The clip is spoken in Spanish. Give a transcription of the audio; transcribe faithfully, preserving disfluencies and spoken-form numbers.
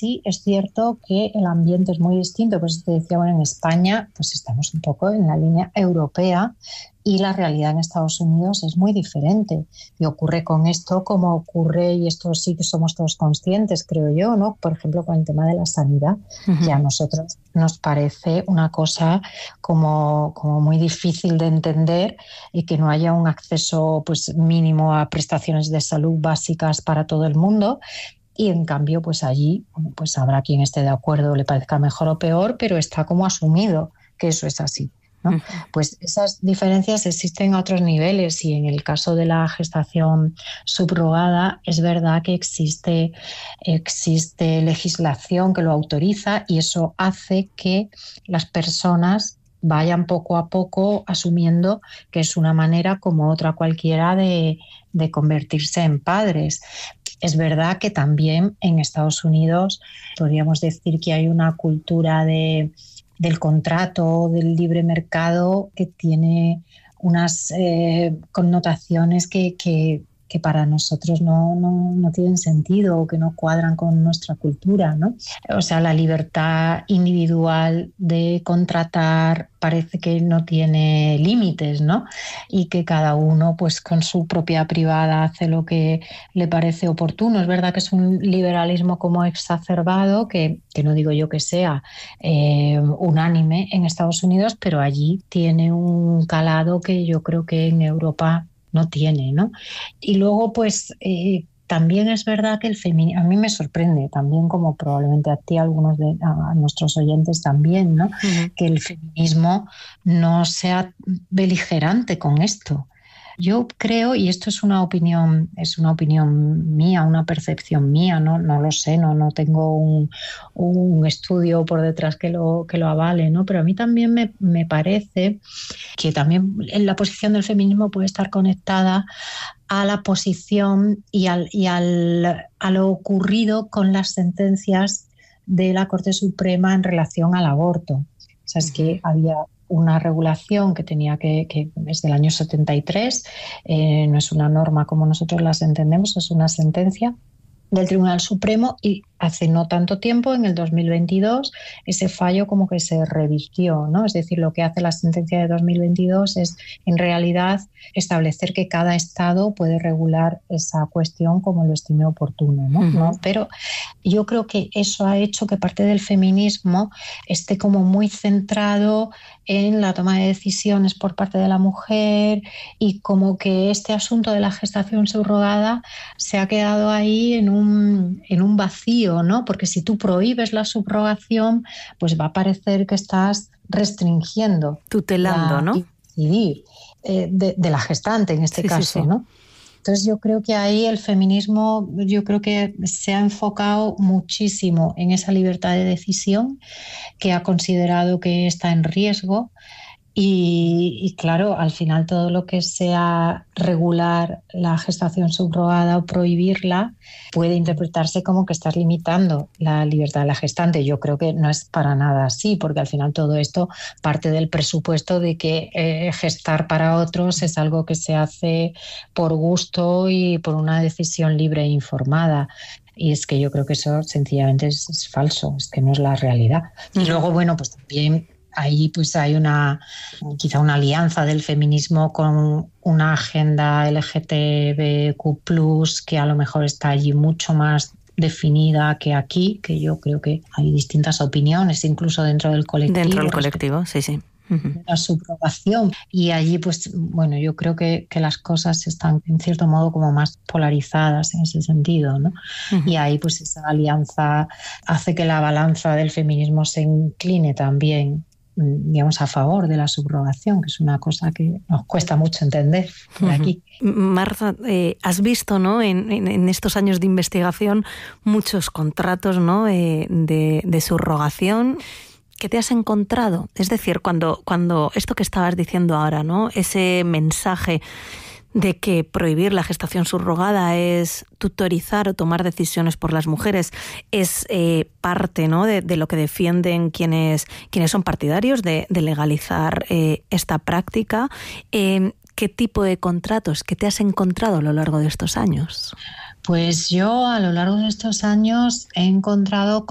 sí es cierto que el ambiente es muy distinto. Pues te decía, bueno, en España pues estamos un poco en la línea europea y la realidad en Estados Unidos es muy diferente. Y ocurre con esto como ocurre, y esto sí que somos todos conscientes, creo yo, ¿no? Por ejemplo, con el tema de la sanidad, uh-huh. que a nosotros nos parece una cosa como, como muy difícil de entender, y que no haya un acceso pues mínimo a prestaciones de salud básicas para todo el mundo. Y en cambio, pues allí, bueno, pues habrá quien esté de acuerdo, le parezca mejor o peor, pero está como asumido que eso es así, ¿no? Uh-huh. Pues esas diferencias existen a otros niveles, y en el caso de la gestación subrogada es verdad que existe, existe legislación que lo autoriza, y eso hace que las personas vayan poco a poco asumiendo que es una manera como otra cualquiera de, de convertirse en padres. Es verdad que también en Estados Unidos podríamos decir que hay una cultura de, del contrato, del libre mercado, que tiene unas eh, connotaciones que, que, que para nosotros no, no, no tienen sentido, o que no cuadran con nuestra cultura, ¿no? O sea, la libertad individual de contratar parece que no tiene límites, ¿no? Y que cada uno, pues con su propiedad privada, hace lo que le parece oportuno. Es verdad que es un liberalismo como exacerbado, que, que no digo yo que sea eh, unánime en Estados Unidos, pero allí tiene un calado que yo creo que en Europa no tiene, ¿no? Y luego, pues, eh, también es verdad que el feminismo, a mí me sorprende también, como probablemente a ti, a algunos de a nuestros oyentes también, ¿no? Uh-huh. Que el feminismo no sea beligerante con esto. Yo creo, y esto es una opinión, es una opinión mía, una percepción mía, no, no lo sé, no, no tengo un, un estudio por detrás que lo, que lo avale, ¿no? Pero a mí también me, me parece que también en la posición del feminismo puede estar conectada a la posición y, al, y al, a lo ocurrido con las sentencias de la Corte Suprema en relación al aborto. O sea, es uh-huh. que había una regulación que tenía que, que es del año setenta y tres, eh, no es una norma como nosotros las entendemos, es una sentencia del Tribunal Supremo, y hace no tanto tiempo, en el dos mil veintidós, ese fallo como que se revirtió, ¿no? Es decir, lo que hace la sentencia de dos mil veintidós es, en realidad, establecer que cada Estado puede regular esa cuestión como lo estime oportuno, ¿no? Uh-huh. ¿no? Pero yo creo que eso ha hecho que parte del feminismo esté como muy centrado en la toma de decisiones por parte de la mujer, y como que este asunto de la gestación subrogada se ha quedado ahí en un, en un vacío, ¿no? Porque si tú prohíbes la subrogación, pues va a parecer que estás restringiendo, tutelando, la, ¿no? Decidir, eh, de, de la gestante en este sí, caso, sí, sí. ¿no? Entonces yo creo que ahí el feminismo, yo creo que se ha enfocado muchísimo en esa libertad de decisión, que ha considerado que está en riesgo. Y, y claro, al final todo lo que sea regular la gestación subrogada o prohibirla puede interpretarse como que estás limitando la libertad de la gestante. Yo creo que no es para nada así, porque al final todo esto parte del presupuesto de que eh, gestar para otros es algo que se hace por gusto y por una decisión libre e informada. Y es que yo creo que eso sencillamente es, es falso, es que no es la realidad. Y luego, bueno, pues también ahí pues hay una quizá una alianza del feminismo con una agenda L G T B Q plus, que a lo mejor está allí mucho más definida que aquí, que yo creo que hay distintas opiniones incluso dentro del colectivo. Dentro del colectivo, sí, sí. Uh-huh. La subrogación, y allí pues bueno, yo creo que, que las cosas están en cierto modo como más polarizadas en ese sentido, ¿no? Uh-huh. Y ahí pues esa alianza hace que la balanza del feminismo se incline también, digamos, a favor de la subrogación, que es una cosa que nos cuesta mucho entender por aquí. Uh-huh. Marta, eh, has visto, ¿no?, en, en, en estos años de investigación muchos contratos, ¿no?, eh, de, de subrogación. ¿Qué te has encontrado? Es decir, cuando, cuando esto que estabas diciendo ahora, ¿no?, ese mensaje de que prohibir la gestación subrogada es tutorizar o tomar decisiones por las mujeres, es eh, parte, ¿no?, de, de lo que defienden quienes, quienes son partidarios de, de legalizar eh, esta práctica. Eh, ¿Qué tipo de contratos que te has encontrado a lo largo de estos años? Pues yo a lo largo de estos años he encontrado